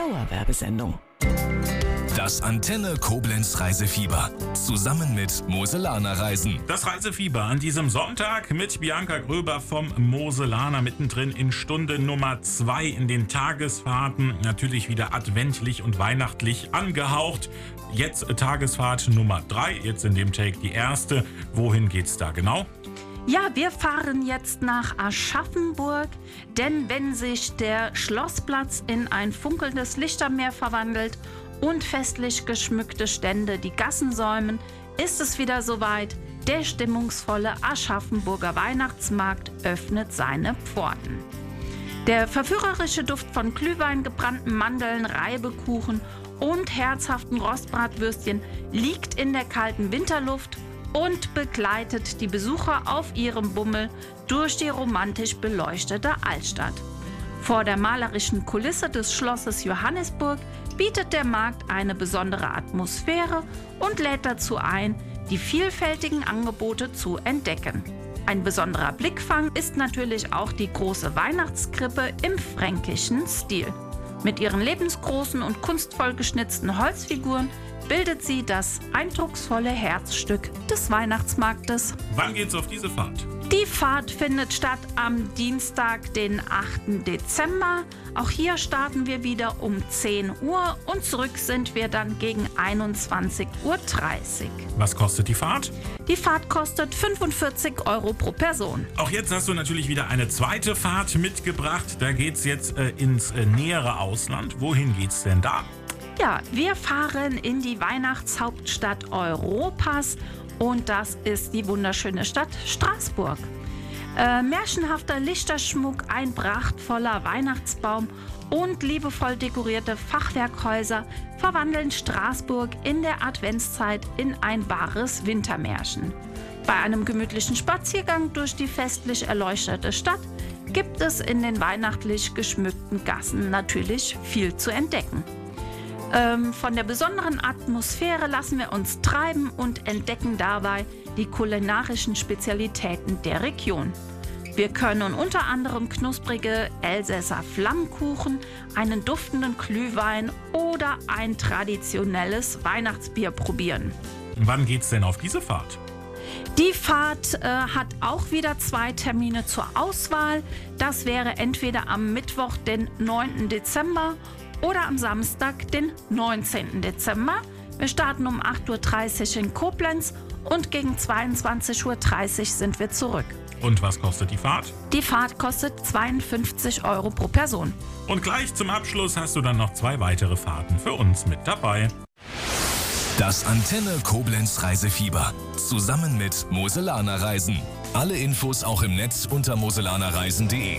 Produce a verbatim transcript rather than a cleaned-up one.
Dauerwerbesendung. Das Antenne Koblenz Reisefieber. Zusammen mit Moselaner Reisen. Das Reisefieber an diesem Sonntag mit Bianca Gröber vom Moselaner mittendrin in Stunde Nummer zwei in den Tagesfahrten. Natürlich wieder adventlich und weihnachtlich angehaucht. Jetzt Tagesfahrt Nummer drei, jetzt in dem Take die erste. Wohin geht's da genau? Ja, wir fahren jetzt nach Aschaffenburg, denn wenn sich der Schlossplatz in ein funkelndes Lichtermeer verwandelt und festlich geschmückte Stände die Gassen säumen, ist es wieder soweit. Der stimmungsvolle Aschaffenburger Weihnachtsmarkt öffnet seine Pforten. Der verführerische Duft von Glühwein, gebrannten Mandeln, Reibekuchen und herzhaften Rostbratwürstchen liegt in der kalten Winterluft und begleitet die Besucher auf ihrem Bummel durch die romantisch beleuchtete Altstadt. Vor der malerischen Kulisse des Schlosses Johannisburg bietet der Markt eine besondere Atmosphäre und lädt dazu ein, die vielfältigen Angebote zu entdecken. Ein besonderer Blickfang ist natürlich auch die große Weihnachtskrippe im fränkischen Stil. Mit ihren lebensgroßen und kunstvoll geschnitzten Holzfiguren bildet sie das eindrucksvolle Herzstück des Weihnachtsmarktes. Wann geht's auf diese Fahrt? Die Fahrt findet statt am Dienstag, den achten Dezember. Auch hier starten wir wieder um zehn Uhr und zurück sind wir dann gegen einundzwanzig Uhr dreißig. Was kostet die Fahrt? Die Fahrt kostet fünfundvierzig Euro pro Person. Auch jetzt hast du natürlich wieder eine zweite Fahrt mitgebracht. Da geht's jetzt äh, ins äh, nähere Ausland. Wohin geht's denn da? Ja, wir fahren in die Weihnachtshauptstadt Europas und das ist die wunderschöne Stadt Straßburg. Äh, märchenhafter Lichterschmuck, ein prachtvoller Weihnachtsbaum und liebevoll dekorierte Fachwerkhäuser verwandeln Straßburg in der Adventszeit in ein wahres Wintermärchen. Bei einem gemütlichen Spaziergang durch die festlich erleuchtete Stadt gibt es in den weihnachtlich geschmückten Gassen natürlich viel zu entdecken. Ähm, von der besonderen Atmosphäre lassen wir uns treiben und entdecken dabei die kulinarischen Spezialitäten der Region. Wir können unter anderem knusprige Elsässer Flammkuchen, einen duftenden Glühwein oder ein traditionelles Weihnachtsbier probieren. Wann geht's denn auf diese Fahrt? Die Fahrt äh, hat auch wieder zwei Termine zur Auswahl. Das wäre entweder am Mittwoch, den neunten Dezember oder am Samstag, den neunzehnten Dezember. Wir starten um acht Uhr dreißig in Koblenz und gegen zweiundzwanzig Uhr dreißig sind wir zurück. Und was kostet die Fahrt? Die Fahrt kostet zweiundfünfzig Euro pro Person. Und gleich zum Abschluss hast du dann noch zwei weitere Fahrten für uns mit dabei. Das Antenne Koblenz Reisefieber. Zusammen mit Moselaner Reisen. Alle Infos auch im Netz unter moselanerreisen punkt de.